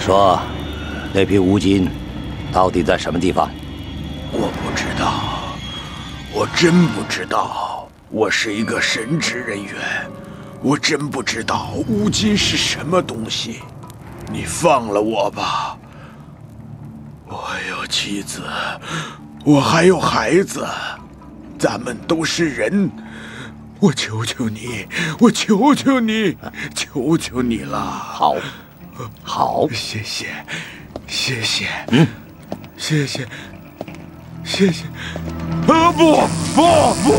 说，那批乌金到底在什么地方？ 我不知道，我真不知道。我是一个神职人员，我真不知道乌金是什么东西。你放了我吧，我有妻子，我还有孩子，咱们都是人。我求求你，我求求你，求求你了！ 好，好， 谢谢，谢谢， 嗯， 谢谢，谢谢。不！